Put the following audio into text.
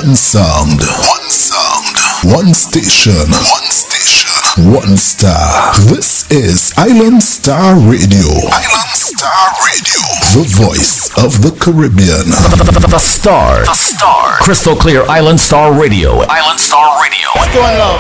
One sound. One sound. One station. One station. One star. This is Island Star Radio. Island Star Radio. The voice of the Caribbean. The Star. The Star. Crystal clear Island Star Radio. Island Star Radio. What's going on?